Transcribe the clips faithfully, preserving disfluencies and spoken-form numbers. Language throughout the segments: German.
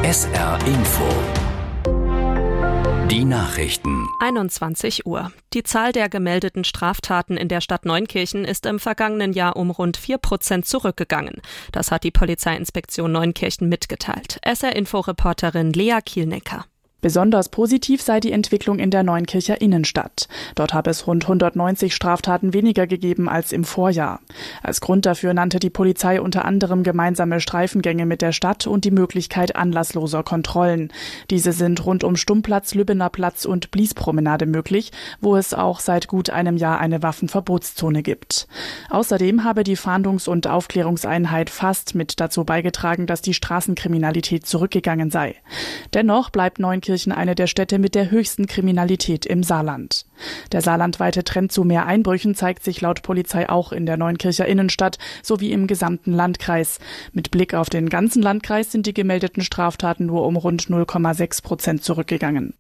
S R Info. Die Nachrichten. einundzwanzig Uhr. Die Zahl der gemeldeten Straftaten in der Stadt Neunkirchen ist im vergangenen Jahr um rund vier Prozent zurückgegangen. Das hat die Polizeiinspektion Neunkirchen mitgeteilt. S R-Info-Reporterin Lea Kielnecker. Besonders positiv sei die Entwicklung in der Neunkircher Innenstadt. Dort habe es rund hundertneunzig Straftaten weniger gegeben als im Vorjahr. Als Grund dafür nannte die Polizei unter anderem gemeinsame Streifengänge mit der Stadt und die Möglichkeit anlassloser Kontrollen. Diese sind rund um Stummplatz, Lübbener Platz und Bliespromenade möglich, wo es auch seit gut einem Jahr eine Waffenverbotszone gibt. Außerdem habe die Fahndungs- und Aufklärungseinheit FAST mit dazu beigetragen, dass die Straßenkriminalität zurückgegangen sei. Dennoch bleibt Neunkirchen eine der Städte mit der höchsten Kriminalität im Saarland. Der saarlandweite Trend zu mehr Einbrüchen zeigt sich laut Polizei auch in der Neunkircher Innenstadt sowie im gesamten Landkreis. Mit Blick auf den ganzen Landkreis sind die gemeldeten Straftaten nur um rund null Komma sechs Prozent zurückgegangen.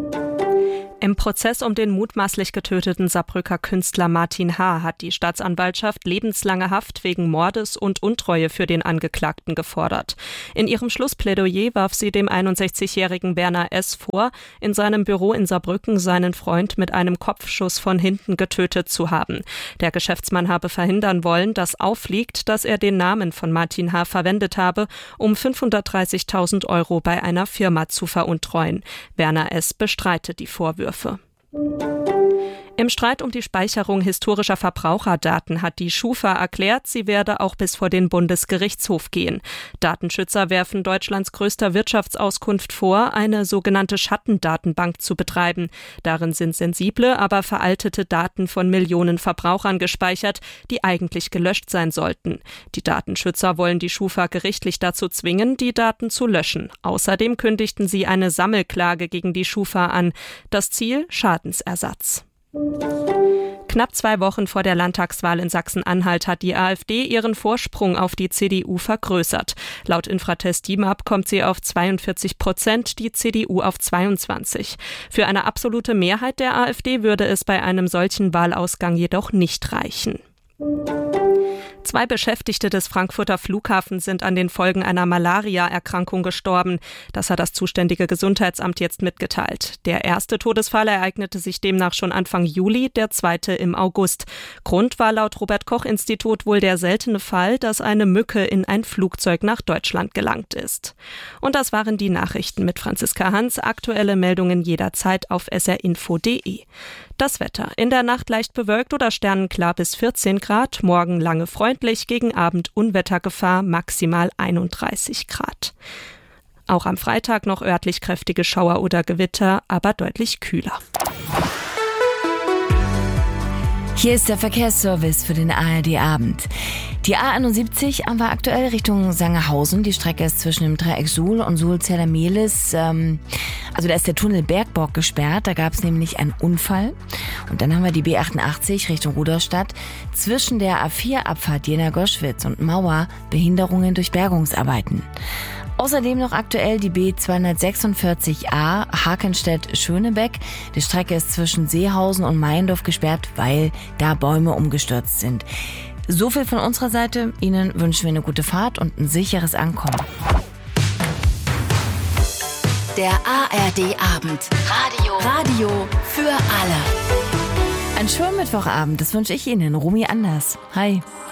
Im Prozess um den mutmaßlich getöteten Saarbrücker Künstler Martin H. hat die Staatsanwaltschaft lebenslange Haft wegen Mordes und Untreue für den Angeklagten gefordert. In ihrem Schlussplädoyer warf sie dem einundsechzigjährigen Werner S. vor, in seinem Büro in Saarbrücken seinen Freund mit einem Kopfschuss von hinten getötet zu haben. Der Geschäftsmann habe verhindern wollen, dass auffliegt, dass er den Namen von Martin H. verwendet habe, um fünfhundertdreißigtausend Euro bei einer Firma zu veruntreuen. Werner S. bestreitet die Vorwürfe. Im Streit um die Speicherung historischer Verbraucherdaten hat die Schufa erklärt, sie werde auch bis vor den Bundesgerichtshof gehen. Datenschützer werfen Deutschlands größter Wirtschaftsauskunft vor, eine sogenannte Schattendatenbank zu betreiben. Darin sind sensible, aber veraltete Daten von Millionen Verbrauchern gespeichert, die eigentlich gelöscht sein sollten. Die Datenschützer wollen die Schufa gerichtlich dazu zwingen, die Daten zu löschen. Außerdem kündigten sie eine Sammelklage gegen die Schufa an. Das Ziel: Schadensersatz. Knapp zwei Wochen vor der Landtagswahl in Sachsen-Anhalt hat die AfD ihren Vorsprung auf die C D U vergrößert. Laut Infratest D I M A P kommt sie auf zweiundvierzig Prozent, die C D U auf zweiundzwanzig. Für eine absolute Mehrheit der AfD würde es bei einem solchen Wahlausgang jedoch nicht reichen. Zwei Beschäftigte des Frankfurter Flughafens sind an den Folgen einer Malaria-Erkrankung gestorben. Das hat das zuständige Gesundheitsamt jetzt mitgeteilt. Der erste Todesfall ereignete sich demnach schon Anfang Juli, der zweite im August. Grund war laut Robert-Koch-Institut wohl der seltene Fall, dass eine Mücke in ein Flugzeug nach Deutschland gelangt ist. Und das waren die Nachrichten mit Franziska Hans. Aktuelle Meldungen jederzeit auf s r info punkt d e. Das Wetter: In der Nacht leicht bewölkt oder sternenklar bis vierzehn Grad, morgen lange freundlich, gegen Abend Unwettergefahr, maximal einunddreißig Grad. Auch am Freitag noch örtlich kräftige Schauer oder Gewitter, aber deutlich kühler. Hier ist der Verkehrsservice für den A R D-Abend. Die A einundsiebzig war aktuell Richtung Sangerhausen. Die Strecke ist zwischen dem Dreieck Suhl und Suhl-Zella-Mehlis. Ähm, also da ist der Tunnel Bergborg gesperrt. Da gab es nämlich einen Unfall. Und dann haben wir die B achtundachtzig Richtung Rudolstadt. Zwischen der A vier Abfahrt Jena-Goschwitz und Mauer Behinderungen durch Bergungsarbeiten. Außerdem noch aktuell die B zweihundertsechsundvierzig A Hakenstedt-Schönebeck. Die Strecke ist zwischen Seehausen und Meiendorf gesperrt, weil da Bäume umgestürzt sind. So viel von unserer Seite. Ihnen wünschen wir eine gute Fahrt und ein sicheres Ankommen. Der A R D-Abend. Radio. Radio für alle. Einen schönen Mittwochabend, das wünsche ich Ihnen. Romy Anders. Hi.